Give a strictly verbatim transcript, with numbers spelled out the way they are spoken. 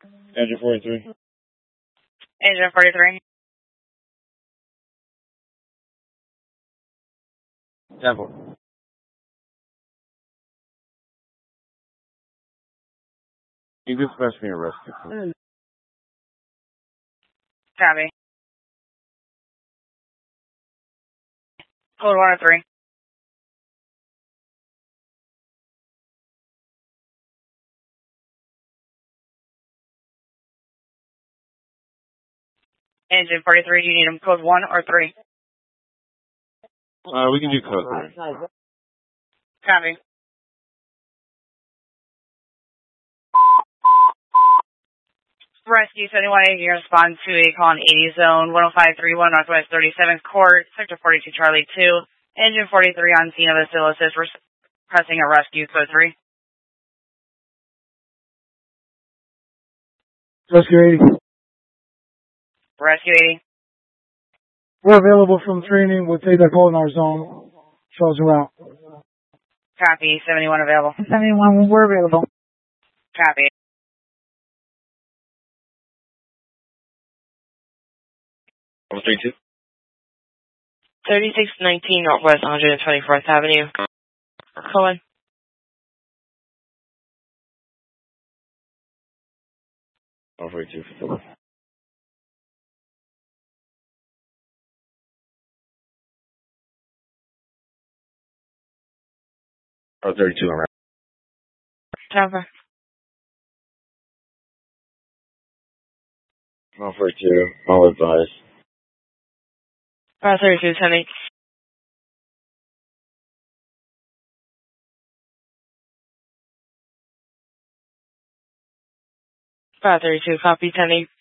Engine forty-three. Engine forty-three. Temple. You can press me a rescue. Copy. Code one oh three. Engine forty-three, do you need them code one or three? Uh, we can do code three. Copy. Rescue seventy-one eighty, you respond to a call in eighty zone, one oh five three one Northwest thirty-seventh Court, Sector forty-two Charlie two, Engine forty-three on scene of a still assist, pressing a rescue code three. Rescue eighty. Rescue eighty. We're available from training. We'll take that call in our zone. Shows you out. Copy. seventy-one available. seventy-one, we're available. Copy. one three two. thirty-six nineteen Northwest one hundred twenty-fourth Avenue. Colin. one forty-two. Oh, thirty-two, I'm right. Trevor. one forty-two, I'll advise. five thirty-two, sending. five thirty-two, copy, sending.